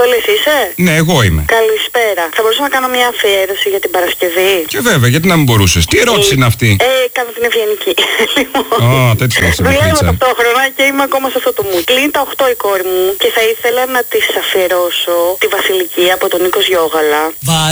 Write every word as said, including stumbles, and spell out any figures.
Αποστόλης είσαι? Ναι, εγώ είμαι. Καλησπέρα. Θα μπορούσα να κάνω μια αφιέρωση για την Παρασκευή? Και βέβαια, γιατί να μην μπορούσες. Τι ερώτηση ε, είναι αυτή? Ε, κάνω την ευγενική. Ω, τέτοια είναι. Δουλεύω ταυτόχρονα και είμαι ακόμα σε αυτό το mood. Κλείνει τα οκτώ η κόρη μου και θα ήθελα να της αφιερώσω τη Βασιλική από τον Νίκο Γιώγαλα.